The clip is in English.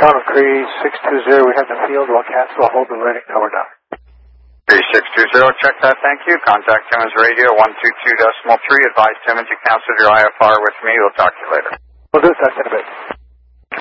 Common Cree 620, we have the field, we'll cancel, hold the reading, over down. 3620, check that, thank you. Contact Timmins Radio 122.3. Advise Timmins you canceled your IFR with me. We'll talk to you later. We'll do that in a bit.